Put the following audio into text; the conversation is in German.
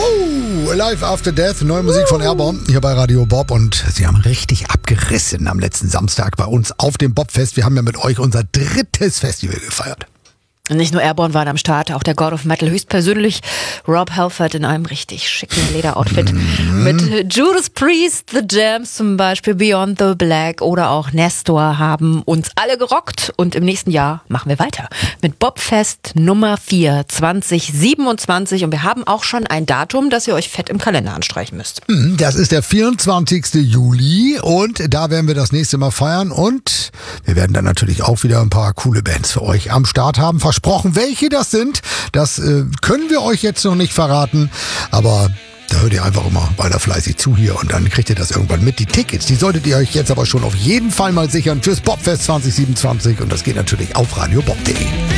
Live After Death, neue Musik von Airborne hier bei Radio Bob und sie haben richtig abgerissen am letzten Samstag bei uns auf dem Bobfest. Wir haben ja mit euch unser 3. Festival gefeiert. Nicht nur Airborne waren am Start, auch der God of Metal höchstpersönlich. Rob Halford in einem richtig schicken Lederoutfit. Mit Judas Priest, The Jams zum Beispiel, Beyond the Black oder auch Nestor haben uns alle gerockt. Und im nächsten Jahr machen wir weiter mit Bobfest Nummer 4 2027. Und wir haben auch schon ein Datum, das ihr euch fett im Kalender anstreichen müsst. Das ist der 24. Juli und da werden wir das nächste Mal feiern. Und wir werden dann natürlich auch wieder ein paar coole Bands für euch am Start haben. Versprochen, welche das sind, das können wir euch jetzt noch nicht verraten, aber da hört ihr einfach immer weiter fleißig zu hier und dann kriegt ihr das irgendwann mit. Die Tickets, die solltet ihr euch jetzt aber schon auf jeden Fall mal sichern fürs Bobfest 2027 und das geht natürlich auf radiobob.de.